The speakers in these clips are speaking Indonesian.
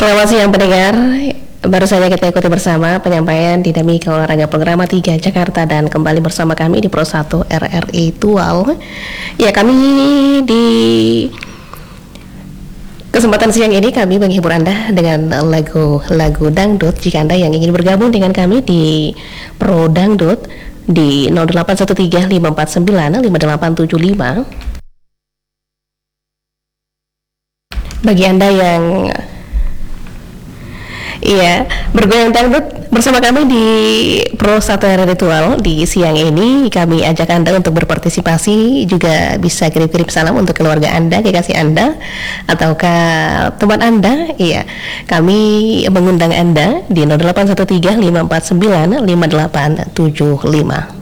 Selamat siang pendengar, baru saja kita ikuti bersama penyampaian dinamika olahraga Programa 3 Jakarta dan kembali bersama kami di Pro 1 RRI Tual. Ya, kami di kesempatan siang ini kami menghibur Anda dengan lagu-lagu dangdut. Jika Anda yang ingin bergabung dengan kami di Pro Dangdut di 081354958875. Bagi Anda yang bergoyang dangdut bersama kami di Pro 1 RRI Ritual di siang ini, kami ajak Anda untuk berpartisipasi, juga bisa kirim-kirim salam untuk keluarga Anda, kekasih Anda, ataukah teman Anda. Iya, kami mengundang Anda di 081354958875.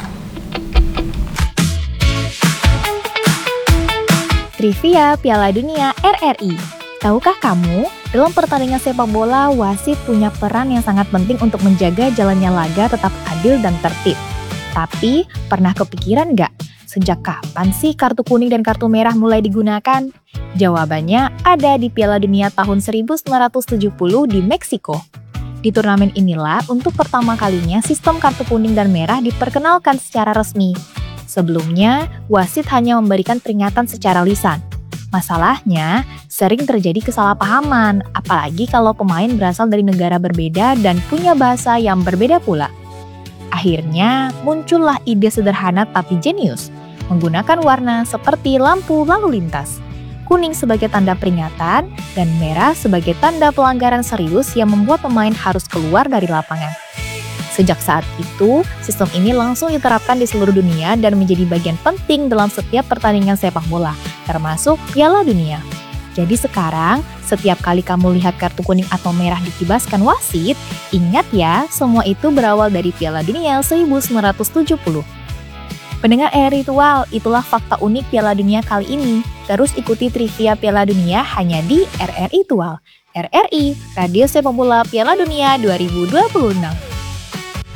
Trivia Piala Dunia RRI. Tahukah kamu, dalam pertandingan sepak bola, wasit punya peran yang sangat penting untuk menjaga jalannya laga tetap adil dan tertib. Tapi, pernah kepikiran nggak, sejak kapan sih kartu kuning dan kartu merah mulai digunakan? Jawabannya ada di Piala Dunia tahun 1970 di Meksiko. Di turnamen inilah, untuk pertama kalinya sistem kartu kuning dan merah diperkenalkan secara resmi. Sebelumnya, wasit hanya memberikan peringatan secara lisan. Masalahnya, sering terjadi kesalahpahaman, apalagi kalau pemain berasal dari negara berbeda dan punya bahasa yang berbeda pula. Akhirnya, muncullah ide sederhana tapi jenius, menggunakan warna seperti lampu lalu lintas. Kuning sebagai tanda peringatan, dan merah sebagai tanda pelanggaran serius yang membuat pemain harus keluar dari lapangan. Sejak saat itu, sistem ini langsung diterapkan di seluruh dunia dan menjadi bagian penting dalam setiap pertandingan sepak bola, termasuk Piala Dunia. Jadi sekarang, setiap kali kamu lihat kartu kuning atau merah dikibaskan wasit, ingat ya, semua itu berawal dari Piala Dunia 1970. Pendengar RRI Ritual, itulah fakta unik Piala Dunia kali ini. Terus ikuti trivia Piala Dunia hanya di RRI Ritual. RRI, Radio Sepak Bola Piala Dunia 2026.